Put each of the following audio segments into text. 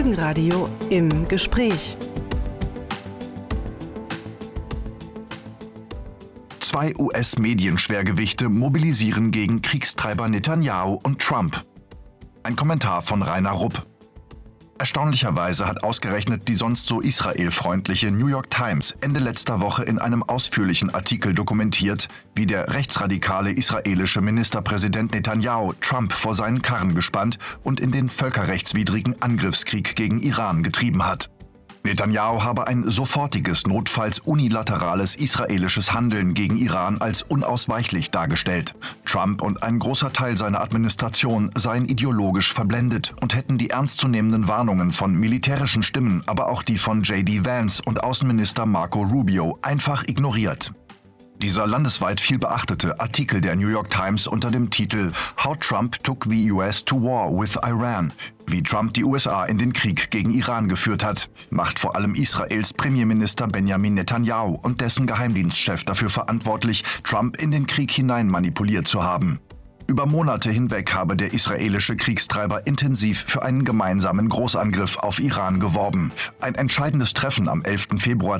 Rügenradio im Gespräch. Zwei US-Medienschwergewichte mobilisieren gegen Kriegstreiber Netanyahu und Trump. Ein Kommentar von Rainer Rupp. Erstaunlicherweise hat ausgerechnet die sonst so israelfreundliche New York Times Ende letzter Woche in einem ausführlichen Artikel dokumentiert, wie der rechtsradikale israelische Ministerpräsident Netanyahu Trump vor seinen Karren gespannt und in den völkerrechtswidrigen Angriffskrieg gegen Iran getrieben hat. Netanyahu habe ein sofortiges, notfalls unilaterales israelisches Handeln gegen Iran als unausweichlich dargestellt. Trump und ein großer Teil seiner Administration seien ideologisch verblendet und hätten die ernstzunehmenden Warnungen von militärischen Stimmen, aber auch die von J.D. Vance und Außenminister Marco Rubio einfach ignoriert. Dieser landesweit viel beachtete Artikel der New York Times unter dem Titel How Trump Took the US to War with Iran, wie Trump die USA in den Krieg gegen Iran geführt hat, macht vor allem Israels Premierminister Benjamin Netanyahu und dessen Geheimdienstchef dafür verantwortlich, Trump in den Krieg hinein manipuliert zu haben. Über Monate hinweg habe der israelische Kriegstreiber intensiv für einen gemeinsamen Großangriff auf Iran geworben. Ein entscheidendes Treffen am 11. Februar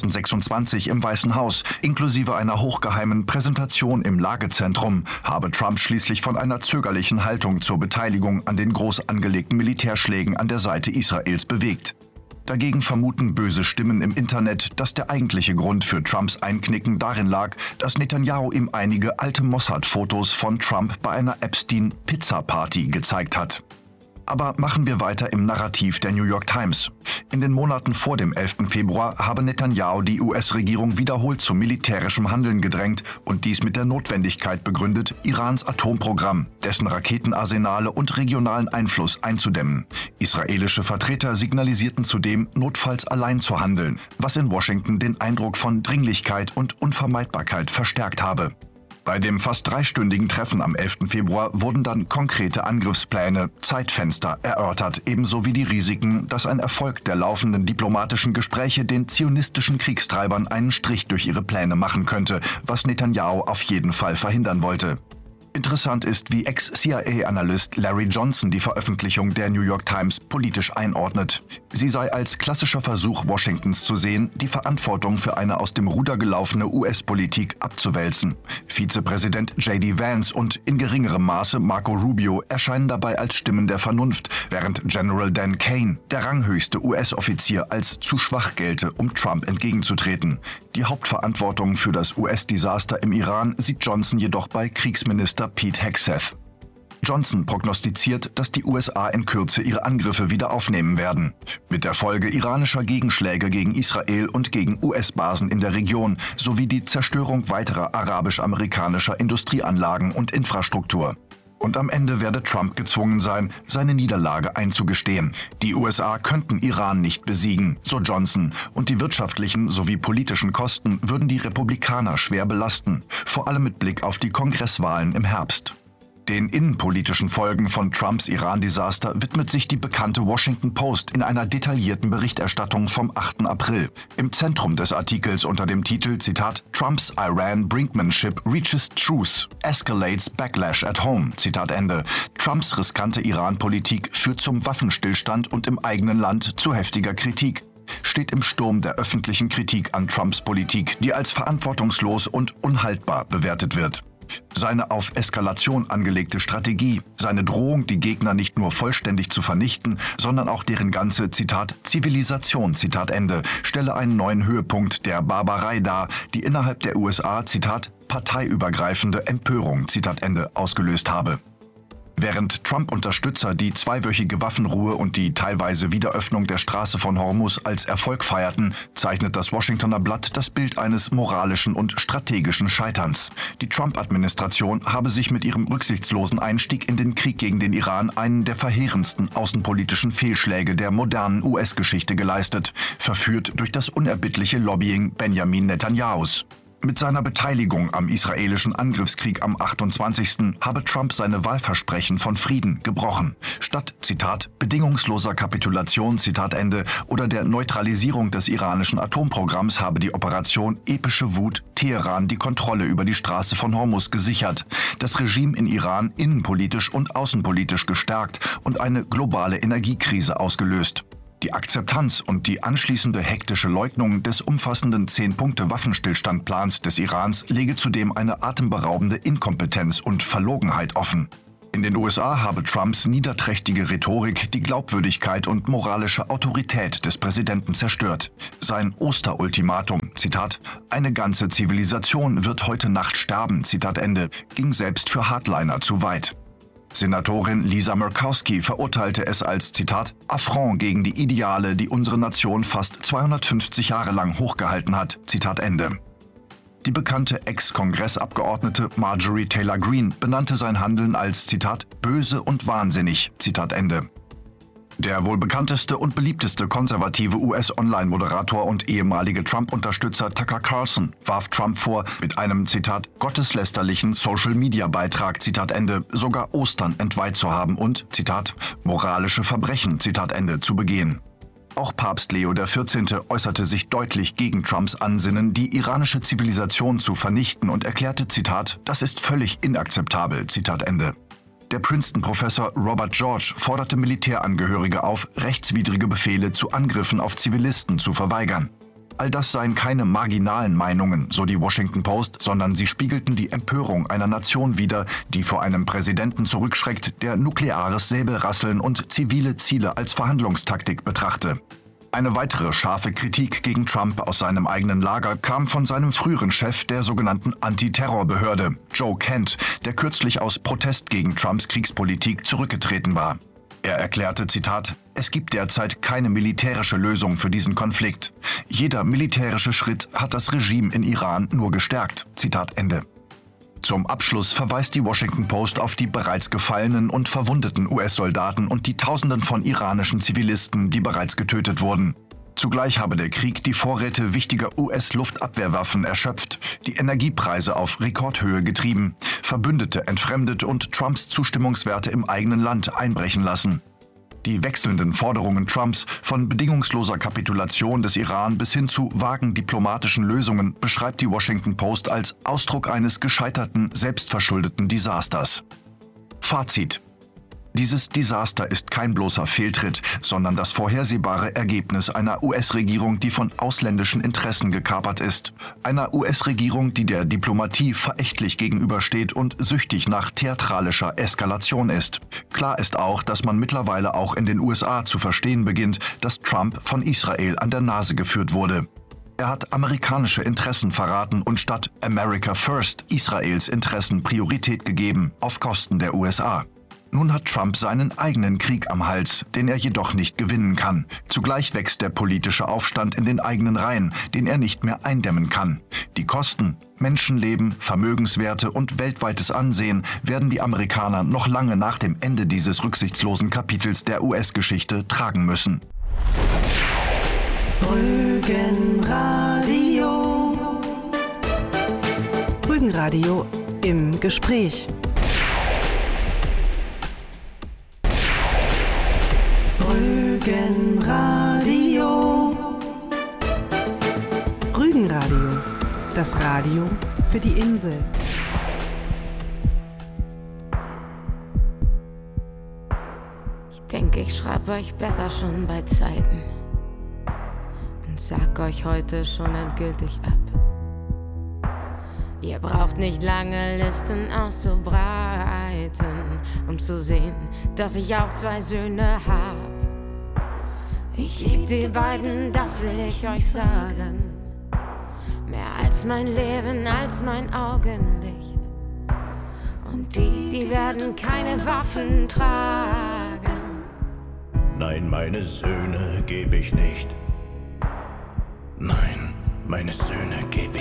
2026 im Weißen Haus, inklusive einer hochgeheimen Präsentation im Lagezentrum, habe Trump schließlich von einer zögerlichen Haltung zur Beteiligung an den groß angelegten Militärschlägen an der Seite Israels bewegt. Dagegen vermuten böse Stimmen im Internet, dass der eigentliche Grund für Trumps Einknicken darin lag, dass Netanyahu ihm einige alte Mossad-Fotos von Trump bei einer Epstein-Pizza-Party gezeigt hat. Aber machen wir weiter im Narrativ der New York Times. In den Monaten vor dem 11. Februar habe Netanyahu die US-Regierung wiederholt zu militärischem Handeln gedrängt und dies mit der Notwendigkeit begründet, Irans Atomprogramm, dessen Raketenarsenale und regionalen Einfluss einzudämmen. Israelische Vertreter signalisierten zudem, notfalls allein zu handeln, was in Washington den Eindruck von Dringlichkeit und Unvermeidbarkeit verstärkt habe. Bei dem fast dreistündigen Treffen am 11. Februar wurden dann konkrete Angriffspläne, Zeitfenster erörtert, ebenso wie die Risiken, dass ein Erfolg der laufenden diplomatischen Gespräche den zionistischen Kriegstreibern einen Strich durch ihre Pläne machen könnte, was Netanyahu auf jeden Fall verhindern wollte. Interessant ist, wie Ex-CIA-Analyst Larry Johnson die Veröffentlichung der New York Times politisch einordnet. Sie sei als klassischer Versuch Washingtons zu sehen, die Verantwortung für eine aus dem Ruder gelaufene US-Politik abzuwälzen. Vizepräsident J.D. Vance und in geringerem Maße Marco Rubio erscheinen dabei als Stimmen der Vernunft, während General Dan Kane, der ranghöchste US-Offizier, als zu schwach gelte, um Trump entgegenzutreten. Die Hauptverantwortung für das US-Desaster im Iran sieht Johnson jedoch bei Kriegsminister Pete Hegseth. Johnson prognostiziert, dass die USA in Kürze ihre Angriffe wieder aufnehmen werden. Mit der Folge iranischer Gegenschläge gegen Israel und gegen US-Basen in der Region sowie die Zerstörung weiterer arabisch-amerikanischer Industrieanlagen und Infrastruktur. Und am Ende werde Trump gezwungen sein, seine Niederlage einzugestehen. Die USA könnten Iran nicht besiegen, so Johnson, und die wirtschaftlichen sowie politischen Kosten würden die Republikaner schwer belasten, vor allem mit Blick auf die Kongresswahlen im Herbst. Den innenpolitischen Folgen von Trumps Iran-Desaster widmet sich die bekannte Washington Post in einer detaillierten Berichterstattung vom 8. April. Im Zentrum des Artikels unter dem Titel, Zitat, Trumps Iran Brinkmanship reaches truce, escalates backlash at home, Zitat Ende. Trumps riskante Iran-Politik führt zum Waffenstillstand und im eigenen Land zu heftiger Kritik. Steht im Sturm der öffentlichen Kritik an Trumps Politik, die als verantwortungslos und unhaltbar bewertet wird. Seine auf Eskalation angelegte Strategie, seine Drohung, die Gegner nicht nur vollständig zu vernichten, sondern auch deren ganze, Zitat, Zivilisation, Zitat Ende, stelle einen neuen Höhepunkt der Barbarei dar, die innerhalb der USA, Zitat, parteiübergreifende Empörung, Zitat Ende, ausgelöst habe. Während Trump-Unterstützer die zweiwöchige Waffenruhe und die teilweise Wiederöffnung der Straße von Hormuz als Erfolg feierten, zeichnet das Washingtoner Blatt das Bild eines moralischen und strategischen Scheiterns. Die Trump-Administration habe sich mit ihrem rücksichtslosen Einstieg in den Krieg gegen den Iran einen der verheerendsten außenpolitischen Fehlschläge der modernen US-Geschichte geleistet, verführt durch das unerbittliche Lobbying Benjamin Netanyahus. Mit seiner Beteiligung am israelischen Angriffskrieg am 28. habe Trump seine Wahlversprechen von Frieden gebrochen. Statt, Zitat, bedingungsloser Kapitulation, Zitat Ende, oder der Neutralisierung des iranischen Atomprogramms habe die Operation Epische Wut Teheran die Kontrolle über die Straße von Hormuz gesichert, das Regime in Iran innenpolitisch und außenpolitisch gestärkt und eine globale Energiekrise ausgelöst. Die Akzeptanz und die anschließende hektische Leugnung des umfassenden 10-Punkte-Waffenstillstandplans des Irans lege zudem eine atemberaubende Inkompetenz und Verlogenheit offen. In den USA habe Trumps niederträchtige Rhetorik die Glaubwürdigkeit und moralische Autorität des Präsidenten zerstört. Sein Osterultimatum, Zitat, eine ganze Zivilisation wird heute Nacht sterben, Zitat Ende, ging selbst für Hardliner zu weit. Senatorin Lisa Murkowski verurteilte es als, Zitat, Affront gegen die Ideale, die unsere Nation fast 250 Jahre lang hochgehalten hat, Zitat Ende. Die bekannte Ex-Kongressabgeordnete Marjorie Taylor Greene benannte sein Handeln als, Zitat, böse und wahnsinnig, Zitat Ende. Der wohl bekannteste und beliebteste konservative US-Online-Moderator und ehemalige Trump-Unterstützer Tucker Carlson warf Trump vor, mit einem, Zitat, gotteslästerlichen Social-Media-Beitrag, Zitat Ende, sogar Ostern entweiht zu haben und, Zitat, moralische Verbrechen, Zitat Ende, zu begehen. Auch Papst Leo XIV. Äußerte sich deutlich gegen Trumps Ansinnen, die iranische Zivilisation zu vernichten und erklärte, Zitat, das ist völlig inakzeptabel, Zitat Ende. Der Princeton-Professor Robert George forderte Militärangehörige auf, rechtswidrige Befehle zu Angriffen auf Zivilisten zu verweigern. All das seien keine marginalen Meinungen, so die Washington Post, sondern sie spiegelten die Empörung einer Nation wider, die vor einem Präsidenten zurückschreckt, der nukleares Säbelrasseln und zivile Ziele als Verhandlungstaktik betrachte. Eine weitere scharfe Kritik gegen Trump aus seinem eigenen Lager kam von seinem früheren Chef der sogenannten Antiterrorbehörde, Joe Kent, der kürzlich aus Protest gegen Trumps Kriegspolitik zurückgetreten war. Er erklärte, Zitat, es gibt derzeit keine militärische Lösung für diesen Konflikt. Jeder militärische Schritt hat das Regime in Iran nur gestärkt. Zitat Ende. Zum Abschluss verweist die Washington Post auf die bereits gefallenen und verwundeten US-Soldaten und die Tausenden von iranischen Zivilisten, die bereits getötet wurden. Zugleich habe der Krieg die Vorräte wichtiger US-Luftabwehrwaffen erschöpft, die Energiepreise auf Rekordhöhe getrieben, Verbündete entfremdet und Trumps Zustimmungswerte im eigenen Land einbrechen lassen. Die wechselnden Forderungen Trumps von bedingungsloser Kapitulation des Iran bis hin zu vagen diplomatischen Lösungen beschreibt die Washington Post als Ausdruck eines gescheiterten, selbstverschuldeten Desasters. Fazit: Dieses Desaster ist kein bloßer Fehltritt, sondern das vorhersehbare Ergebnis einer US-Regierung, die von ausländischen Interessen gekapert ist. Einer US-Regierung, die der Diplomatie verächtlich gegenübersteht und süchtig nach theatralischer Eskalation ist. Klar ist auch, dass man mittlerweile auch in den USA zu verstehen beginnt, dass Trump von Israel an der Nase geführt wurde. Er hat amerikanische Interessen verraten und statt America First Israels Interessen Priorität gegeben, auf Kosten der USA. Nun hat Trump seinen eigenen Krieg am Hals, den er jedoch nicht gewinnen kann. Zugleich wächst der politische Aufstand in den eigenen Reihen, den er nicht mehr eindämmen kann. Die Kosten, Menschenleben, Vermögenswerte und weltweites Ansehen werden die Amerikaner noch lange nach dem Ende dieses rücksichtslosen Kapitels der US-Geschichte tragen müssen. Rügenradio. Rügenradio im Gespräch. Rügenradio. Rügenradio. Das Radio für die Insel. Ich denke, ich schreibe euch besser schon bei Zeiten und sag euch heute schon endgültig ab. Ihr braucht nicht lange Listen auszubreiten, um zu sehen, dass ich auch 2 Söhne hab. Ich lieb die beiden, das will ich euch sagen. Mehr als mein Leben, als mein Augenlicht. Und die werden keine Waffen tragen. Nein, meine Söhne geb ich nicht. Nein, meine Söhne geb ich